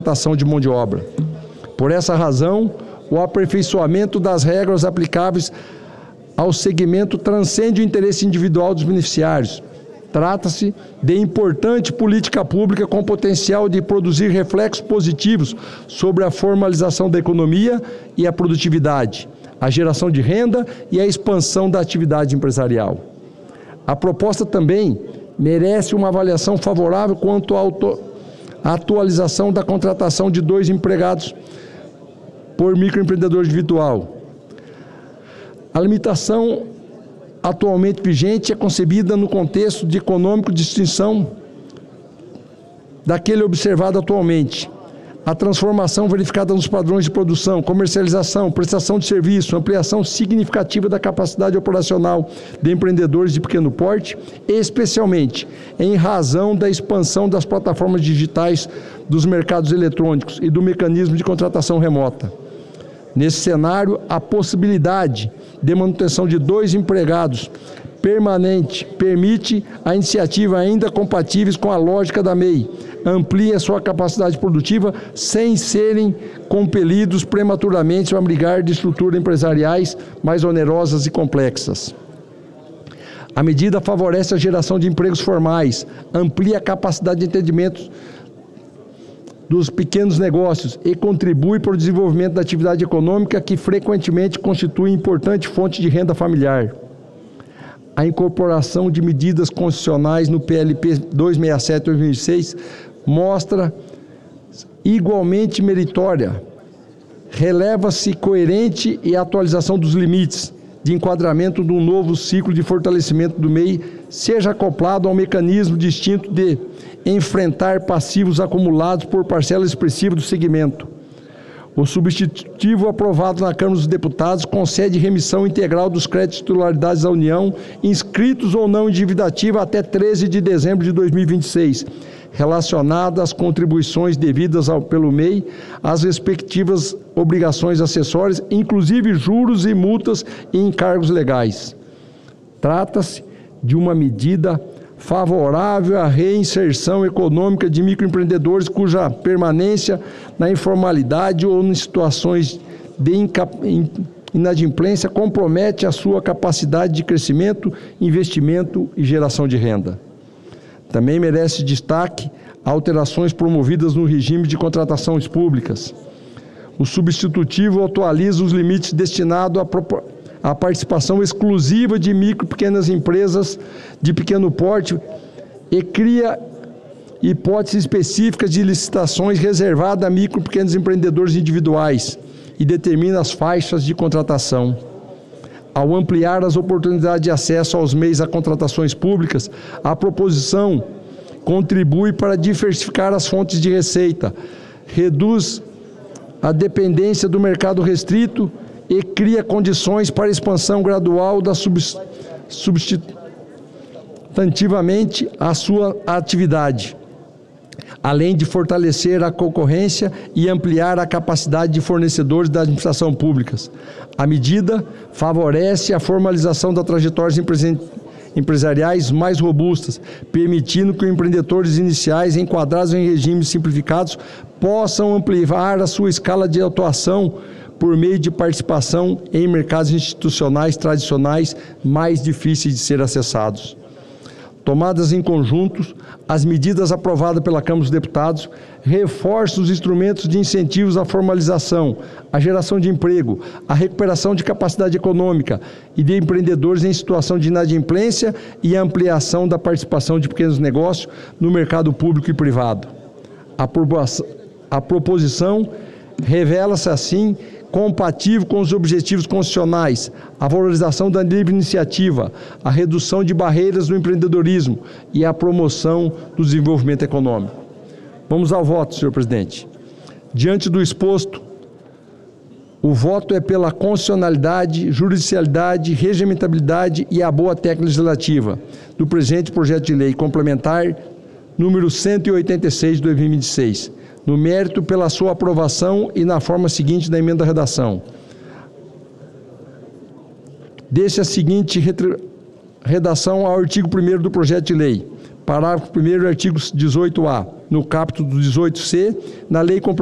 contratação de mão de obra. Por essa razão, o aperfeiçoamento das regras aplicáveis ao segmento transcende o interesse individual dos beneficiários. Trata-se de importante política pública com potencial de produzir reflexos positivos sobre a formalização da economia e a produtividade, a geração de renda e a expansão da atividade empresarial. A proposta também merece uma avaliação favorável quanto à atualização da contratação de 2 empregados por microempreendedor individual. A limitação atualmente vigente é concebida no contexto de econômico de distinção daquele observado atualmente. A transformação verificada nos padrões de produção, comercialização, prestação de serviço, ampliação significativa da capacidade operacional de empreendedores de pequeno porte, especialmente em razão da expansão das plataformas digitais, dos mercados eletrônicos e do mecanismo de contratação remota. Nesse cenário, a possibilidade de manutenção de 2 empregados permanente permite a iniciativa ainda compatíveis com a lógica da MEI, amplia sua capacidade produtiva sem serem compelidos prematuramente a abrigar de estruturas empresariais mais onerosas e complexas. A medida favorece a geração de empregos formais, amplia a capacidade de entendimento dos pequenos negócios e contribui para o desenvolvimento da atividade econômica que frequentemente constitui importante fonte de renda familiar. A incorporação de medidas constitucionais no PLP 267/2006 mostra igualmente meritória. Releva-se coerente e a atualização dos limites de enquadramento de um novo ciclo de fortalecimento do MEI seja acoplado ao mecanismo distinto de enfrentar passivos acumulados por parcela expressiva do segmento. O substitutivo aprovado na Câmara dos Deputados concede remissão integral dos créditos de titularidades da União, inscritos ou não em dívida ativa até 13 de dezembro de 2026, relacionada às contribuições devidas pelo MEI às respectivas obrigações acessórias, inclusive juros e multas e encargos legais. Trata-se de uma medida favorável à reinserção econômica de microempreendedores cuja permanência na informalidade ou em situações de inadimplência compromete a sua capacidade de crescimento, investimento e geração de renda. Também merece destaque alterações promovidas no regime de contratações públicas. O substitutivo atualiza os limites destinados à participação exclusiva de micro e pequenas empresas de pequeno porte e cria hipóteses específicas de licitações reservadas a micro e pequenos empreendedores individuais e determina as faixas de contratação. Ao ampliar as oportunidades de acesso aos meios a contratações públicas, a proposição contribui para diversificar as fontes de receita, reduz a dependência do mercado restrito e cria condições para a expansão gradual da substantivamente a sua atividade, além de fortalecer a concorrência e ampliar a capacidade de fornecedores da administração pública. A medida favorece a formalização das trajetórias empresariais mais robustas, permitindo que os empreendedores iniciais enquadrados em regimes simplificados possam ampliar a sua escala de atuação por meio de participação em mercados institucionais tradicionais mais difíceis de ser acessados. Tomadas em conjunto, as medidas aprovadas pela Câmara dos Deputados reforçam os instrumentos de incentivos à formalização, à geração de emprego, à recuperação de capacidade econômica e de empreendedores em situação de inadimplência e a ampliação da participação de pequenos negócios no mercado público e privado. A proposição revela-se, assim, compatível com os objetivos constitucionais, a valorização da livre iniciativa, a redução de barreiras no empreendedorismo e a promoção do desenvolvimento econômico. Vamos ao voto, senhor presidente. Diante do exposto, o voto é pela constitucionalidade, judicialidade, regimentabilidade e a boa técnica legislativa do presente projeto de lei complementar número 186 de 2026. No mérito pela sua aprovação e na forma seguinte da emenda à redação. Deixe a seguinte redação ao artigo 1º do projeto de lei. Parágrafo 1º, artigo 18A. No caput do 18C, na Lei